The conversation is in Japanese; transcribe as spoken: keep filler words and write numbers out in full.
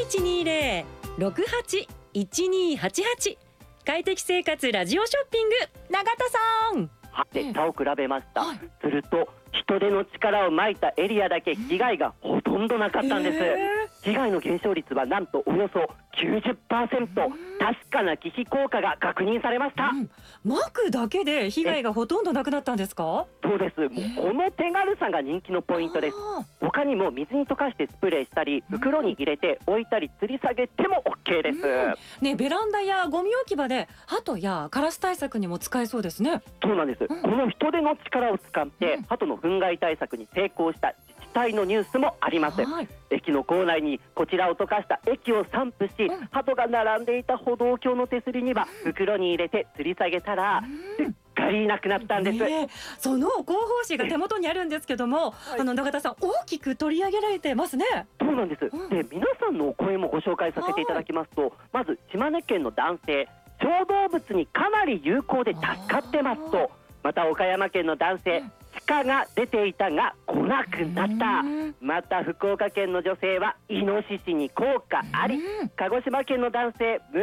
いちにゼロ ろくはち いちにはちはち。快適生活ラジオショッピング、永田さん。 で差を比べました、 はい、 すると人手の力をまいたエリアだけ被害がほとんどなかったんです、えー、被害の減少率はなんとおよそ きゅうじゅっパーセント、うん、確かな忌避効果が確認されました、うん、 巻くだけで被害がほとんどなくなったんですか？ そうです。もうこの手軽さが人気のポイントです。他にも水に溶かしてスプレーしたり、袋に入れて置いたり吊り下げても OK です、うんね、ベランダやゴミ置き場で鳩やカラス対策にも使えそうですね。 そうなんです、うん、この人手の力を使って、うん、鳩の糞害対策に成功した自治体のニュースもあります、はい、駅の構内にこちらを溶かした液を散布し、うん、鳩が並んでいた歩道橋の手すりには袋に入れて吊り下げたら、うんがりなくなったんです、 ね、その広報誌が手元にあるんですけども、はい、あの永田さん大きく取り上げられてますね。 そうなんです、うん、で皆さんのお声もご紹介させていただきますと、まず島根県の男性、小動物にかなり有効で助かってますと、また岡山県の男性、鹿が出ていたが来なくなった、また福岡県の女性はイノシシに効果あり、鹿児島県の男性、群